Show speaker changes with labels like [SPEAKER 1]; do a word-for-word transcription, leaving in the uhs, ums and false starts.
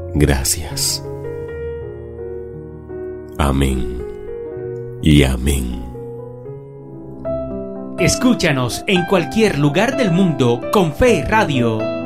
[SPEAKER 1] gracias. Amén y amén.
[SPEAKER 2] Escúchanos en cualquier lugar del mundo con Fe Radio.